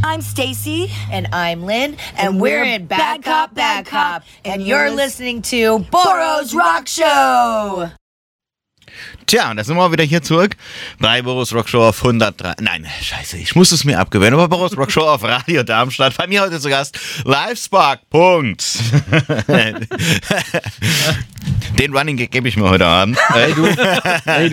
I'm Stacy. And I'm Lynn. And we're in Bad Cop, Bad Cop. And you're listening to Boros Rock Show. Tja, und da sind wir wieder hier zurück bei Boros Rock Show auf 103. Nein, scheiße, ich muss es mir abgewöhnen. Aber Boros Rock Show auf Radio Darmstadt. Bei mir heute zu Gast Livespark. Punkt. Den Running Gag gebe ich mir heute Abend. Hey, du.